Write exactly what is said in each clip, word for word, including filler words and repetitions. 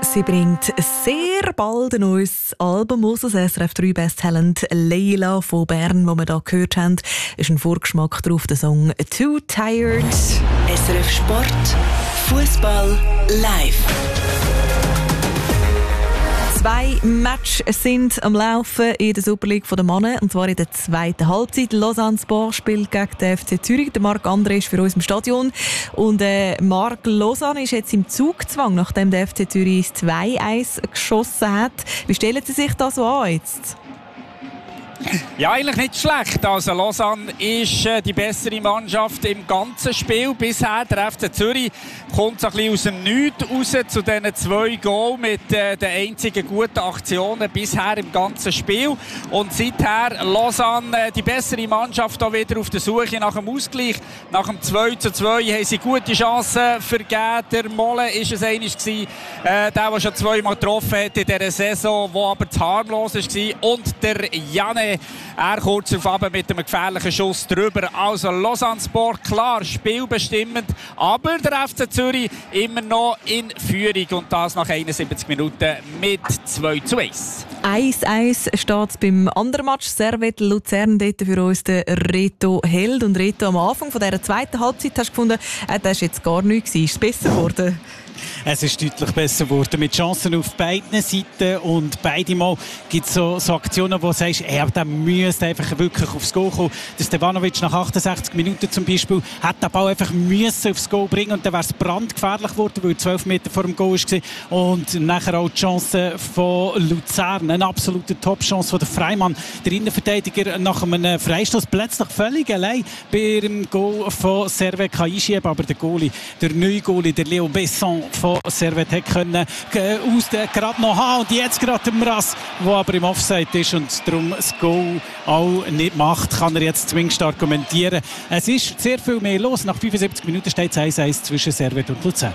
Sie bringt sehr bald ein neues Album aus. Das S R F drei Best Talent Leila von Bern, das wir hier gehört haben, ist ein Vorgeschmack drauf, der Song «Too Tired». S R F Sport, Fußball live. Zwei Matches sind am Laufen in der Super League der Männer, und zwar in der zweiten Halbzeit. Lausanne Sport spielt gegen den F C Zürich. Der Marc André ist für uns im Stadion. Und äh, Marc, Lausanne ist jetzt im Zugzwang, nachdem der F C Zürich das zwei eins geschossen hat. Wie stellen Sie sich das so an jetzt? Ja, eigentlich nicht schlecht. Also Lausanne ist äh, die bessere Mannschaft im ganzen Spiel. Bisher der F C Zürich kommt so ein bisschen aus dem Nichts raus zu diesen zwei Goals mit äh, den einzigen guten Aktionen bisher im ganzen Spiel. Und seither Lausanne äh, die bessere Mannschaft auch wieder auf der Suche nach dem Ausgleich. Nach dem zwei zu zwei haben sie gute Chancen vergeben. Der Molle ist es einig gewesen, äh, der, der schon zweimal getroffen hat in dieser Saison, der aber zu harmlos war. Und der Janne, er kurz auf Abend mit einem gefährlichen Schuss drüber. Also Lausanne Sport, klar, spielbestimmend, aber der F C Zürich immer noch in Führung, und das nach einundsiebzig Minuten mit zwei zu eins. eins eins steht es beim anderen Match. Servette Luzern, dort für uns der Reto Held. Und Reto, am Anfang von dieser zweiten Halbzeit hast du gefunden, äh, das war jetzt gar nichts. Ist es besser geworden? Es ist deutlich besser geworden, mit Chancen auf beiden Seiten, und beide Mal gibt es so, so Aktionen, wo du sagst, ey, aber der müsste einfach wirklich aufs Goal kommen. Der Stevanovic nach achtundsechzig Minuten zum Beispiel hat den Ball einfach müssen aufs Goal bringen, und dann wäre es brandgefährlich geworden, weil er zwölf Meter vor dem Goal war. Und nachher auch die Chance von Luzern, eine absolute Top-Chance von der Freimann. Der Innenverteidiger nach einem Freistoß plötzlich völlig allein beim Goal von Servette kann einschieben, aber der Goalie, der neue Goalie, der Leo Besson von Servette hat können äh, aus der gerade noch haben, und jetzt gerade der Mraz, der aber im Offside ist und darum das Goal auch nicht macht, kann er jetzt zumindest argumentieren. Es ist sehr viel mehr los. Nach fünfundsiebzig Minuten steht es eins eins zwischen Servette und Luzern.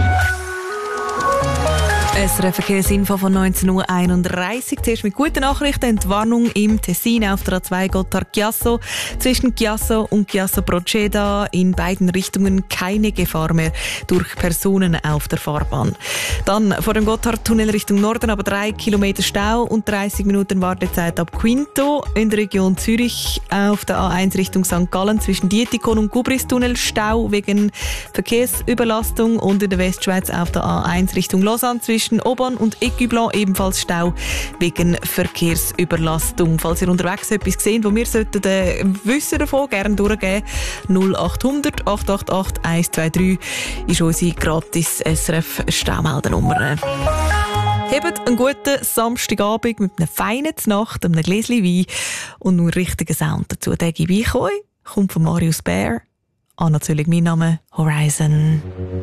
S R F Verkehrsinfo von neunzehn Uhr einunddreißig. Zuerst mit guten Nachrichten. Entwarnung im Tessin auf der A zwei Gotthard-Chiasso. Zwischen Chiasso und Chiasso Proceda in beiden Richtungen keine Gefahr mehr durch Personen auf der Fahrbahn. Dann vor dem Gotthard-Tunnel Richtung Norden aber drei Kilometer Stau und dreißig Minuten Wartezeit ab Quinto. In der Region Zürich auf der A eins Richtung Sankt Gallen zwischen Dietikon und Gubris-Tunnel Stau wegen Verkehrsüberlastung, und in der Westschweiz auf der A eins Richtung Lausanne zwischen Aubonne und Écublens ebenfalls Stau wegen Verkehrsüberlastung. Falls ihr unterwegs etwas seht, wo wir sollten äh, wissen davon, gerne durchgeben. null acht hundert acht acht acht eins zwei drei ist unsere gratis S R F Staumeldernummer. Habt einen guten Samstagabend mit einer feinen Nacht, einem Gläschen Wein und einem richtigen Sound dazu. Der gebe ich euch. Kommt von Marius Bär. Ah, natürlich mein Name, Horizon.